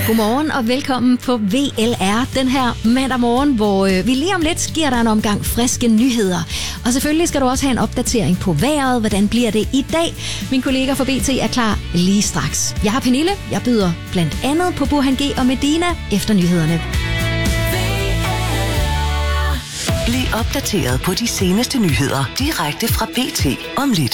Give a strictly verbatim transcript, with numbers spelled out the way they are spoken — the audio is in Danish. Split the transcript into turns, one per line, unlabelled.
Godmorgen og velkommen på V L R den her mandag morgen, hvor øh, vi lige om lidt giver dig en omgang friske nyheder. Og selvfølgelig skal du også have en opdatering på vejret. Hvordan bliver det i dag? Min kollega fra B T er klar lige straks. Jeg har Pernille. Jeg byder blandt andet på Burhan G og Medina efter nyhederne.
Bliv opdateret på de seneste nyheder direkte fra B T om lidt.